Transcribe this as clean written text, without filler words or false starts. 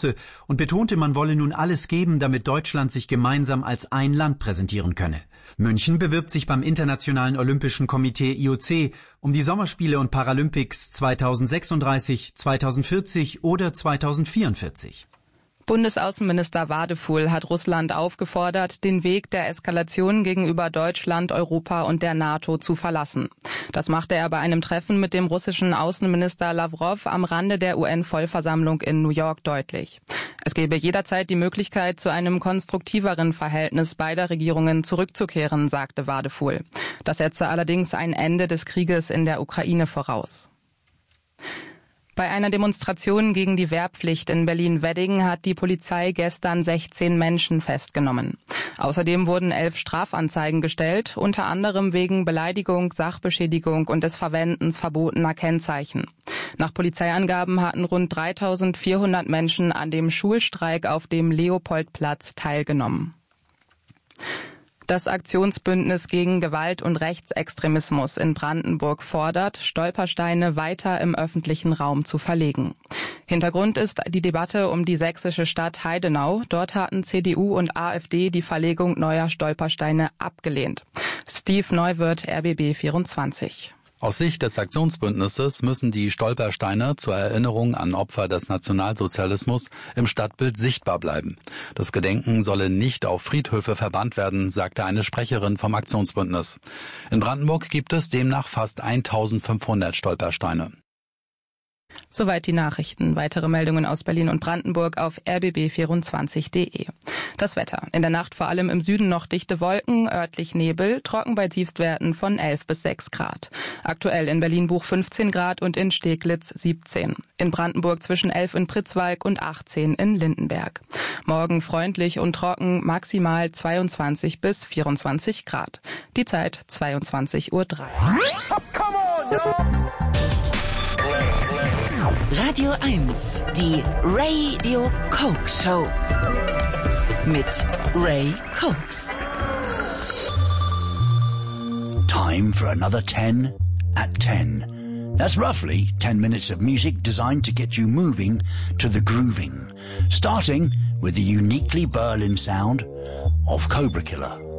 Chance und betonte, man wolle nun alles geben, damit Deutschland sich gemeinsam als ein Land präsentieren könne. München bewirbt sich beim Internationalen Olympischen Komitee IOC um die Sommerspiele und Paralympics 2036, 2040 oder 2044. Bundesaußenminister Wadefuhl hat Russland aufgefordert, den Weg der Eskalation gegenüber Deutschland, Europa und der NATO zu verlassen. Das machte er bei einem Treffen mit dem russischen Außenminister Lawrow am Rande der UN-Vollversammlung in New York deutlich. Es gebe jederzeit die Möglichkeit, zu einem konstruktiveren Verhältnis beider Regierungen zurückzukehren, sagte Wadefuhl. Das setze allerdings ein Ende des Krieges in der Ukraine voraus. Bei einer Demonstration gegen die Wehrpflicht in Berlin-Wedding hat die Polizei gestern 16 Menschen festgenommen. Außerdem wurden 11 Strafanzeigen gestellt, unter anderem wegen Beleidigung, Sachbeschädigung und des Verwendens verbotener Kennzeichen. Nach Polizeiangaben hatten rund 3.400 Menschen an dem Schulstreik auf dem Leopoldplatz teilgenommen. Das Aktionsbündnis gegen Gewalt und Rechtsextremismus in Brandenburg fordert, Stolpersteine weiter im öffentlichen Raum zu verlegen. Hintergrund ist die Debatte um die sächsische Stadt Heidenau. Dort hatten CDU und AfD die Verlegung neuer Stolpersteine abgelehnt. Steve Neuwirth, RBB 24. Aus Sicht des Aktionsbündnisses müssen die Stolpersteine zur Erinnerung an Opfer des Nationalsozialismus im Stadtbild sichtbar bleiben. Das Gedenken solle nicht auf Friedhöfe verbannt werden, sagte eine Sprecherin vom Aktionsbündnis. In Brandenburg gibt es demnach fast 1500 Stolpersteine. Soweit die Nachrichten. Weitere Meldungen aus Berlin und Brandenburg auf rbb24.de. Das Wetter. In der Nacht vor allem im Süden noch dichte Wolken, örtlich Nebel, trocken bei Tiefstwerten von 11 bis 6 Grad. Aktuell in Berlin-Buch 15 Grad und in Steglitz 17. In Brandenburg zwischen 11 in Pritzwalk und 18 in Lindenberg. Morgen freundlich und trocken, maximal 22 bis 24 Grad. Die Zeit 22:03 Uhr. Radio 1, die Radio Coke Show. Mit Ray Cokes. Time for another 10 at 10. That's roughly 10 minutes of music designed to get you moving to the grooving. Starting with the uniquely Berlin sound of Cobra Killer.